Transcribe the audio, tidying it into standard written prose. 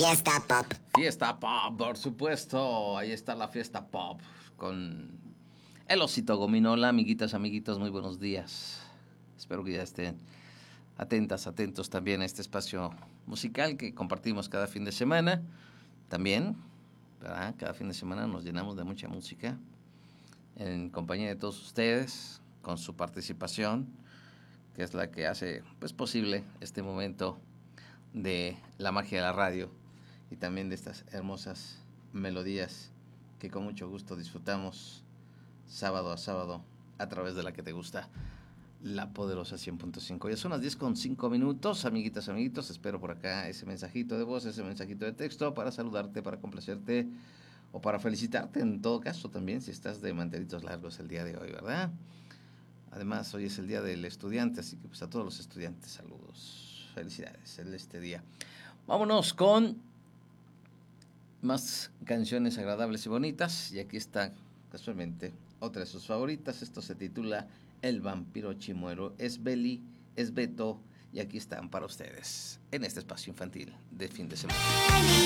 Fiesta Pop. Fiesta Pop, por supuesto. Ahí está la Fiesta Pop con el Osito Gominola. Amiguitas, amiguitos, muy buenos días. Espero que ya estén atentas, atentos también a este espacio musical que compartimos cada fin de semana. También, ¿verdad? Cada fin de semana nos llenamos de mucha música en compañía de todos ustedes, con su participación, que es la que hace pues posible este momento de la magia de la radio y también de estas hermosas melodías que con mucho gusto disfrutamos sábado a sábado a través de la que te gusta, la poderosa 100.5. Ya son las 10:05, amiguitas, amiguitos. Espero por acá ese mensajito de voz, ese mensajito de texto para saludarte, para complacerte o para felicitarte en todo caso también si estás de mantelitos largos el día de hoy, ¿verdad? Además, hoy es el día del estudiante, así que pues a todos los estudiantes, saludos, felicidades en este día. Vámonos con más canciones agradables y bonitas. Y aquí está, casualmente, otra de sus favoritas. Esto se titula El vampiro chimuelo. Es Beli, es Beto. Y aquí están para ustedes, en este espacio infantil de fin de semana.